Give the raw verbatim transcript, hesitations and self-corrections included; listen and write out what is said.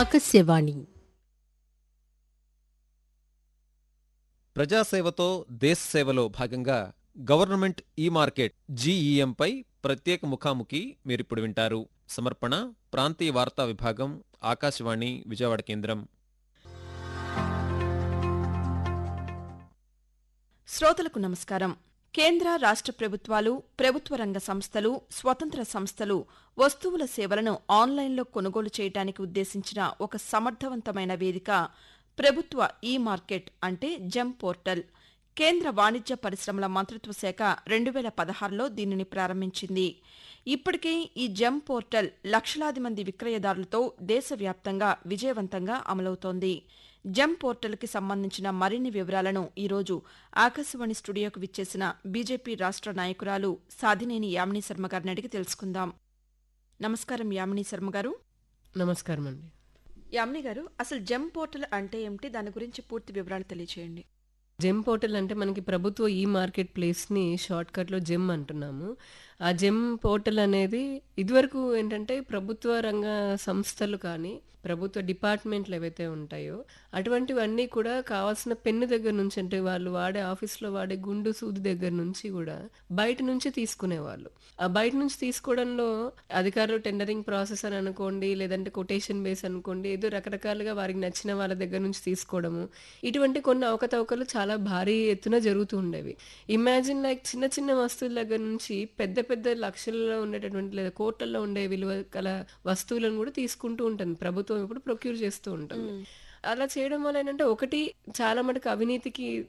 ఆకాశవాణి ప్రజాసేవతో దేశ సేవలో భాగంగా గవర్నమెంట్ ఈ మార్కెట్ జీఈఎంపై ప్రత్యేక ముఖాముఖి మీరిప్పుడు వింటారు. సమర్పణ ప్రాంతీయ వార్తా విభాగం, ఆకాశవాణి విజయవాడ కేంద్రం. శ్రోతలకు నమస్కారం. కేంద్ర రాష్ట్ర ప్రభుత్వాలు, ప్రభుత్వ రంగ సంస్థలు, స్వతంత్ర సంస్థలు వస్తువుల సేవలను ఆన్లైన్లో కొనుగోలు చేయడానికి ఉద్దేశించిన ఒక సమర్థవంతమైన వేదిక ప్రభుత్వ ఈ మార్కెట్ అంటే జెమ్ పోర్టల్. కేంద్ర వాణిజ్య పరిశ్రమల మంత్రిత్వ శాఖ రెండు వేల పదహారులో దీనిని ప్రారంభించింది. ఇప్పటికే ఈ జెమ్ పోర్టల్ లక్షలాది మంది విక్రయదారులతో దేశవ్యాప్తంగా విజయవంతంగా అమలవుతోంది. జెమ్ పోర్టల్కి సంబంధించిన మరిన్ని వివరాలను ఈరోజు ఆకాశవాణి స్టూడియోకు విచ్చేసిన బీజేపీ రాష్ట్ర నాయకురాలు సాధినేని యామినీ శర్మ గారిని అడిగి తెలుసుకుందాం. నమస్కారం యామినీ శర్మ గారు. నమస్కారం అండి. యామినీ గారు, అసలు జెమ్ పోర్టల్ అంటే ఏమిటి, దాని గురించి పూర్తి వివరాలు తెలియచేయండి. జెమ్ పోర్టల్ అంటే మనకి ప్రభుత్వ ఈ మార్కెట్ ప్లేస్ని షార్ట్కట్లో జెమ్ అంటున్నాము. ఆ జెమ్ పోర్టల్ అనేది ఇదివరకు ఏంటంటే ప్రభుత్వ రంగ సంస్థలు కానీ ప్రభుత్వ డిపార్ట్మెంట్లు ఏవైతే ఉంటాయో అటువంటివన్నీ కూడా కావాల్సిన పెన్ను దగ్గర నుంచి, అంటే వాళ్ళు వాడే ఆఫీస్లో వాడే గుండు సూది దగ్గర నుంచి కూడా బయట నుంచి తీసుకునేవాళ్ళు. ఆ బయట నుంచి తీసుకోవడంలో అధికారులు టెండరింగ్ ప్రాసెస్ అని అనుకోండి, లేదంటే కొటేషన్ బేస్ అనుకోండి, ఏదో రకరకాలుగా వారికి నచ్చిన వాళ్ళ దగ్గర నుంచి తీసుకోవడము, ఇటువంటి కొన్ని అవకతవకలు చాలా భారీ ఎత్తున జరుగుతూ ఉండేవి. ఇమాజిన్ లైక్ చిన్న చిన్న వస్తువుల దగ్గర నుంచి పెద్ద పెద్ద లక్షల్లో ఉండేటటువంటి లేదా కోట్లలో ఉండే విలువ గల వస్తువులను కూడా తీసుకుంటూ ఉంటుంది ప్రభుత్వం, ఇప్పుడు ప్రొక్యూర్ చేస్తూ ఉంటుంది. అలా చేయడం వల్ల ఏంటంటే ఒకటి చాలా మటుకు అవినీతికి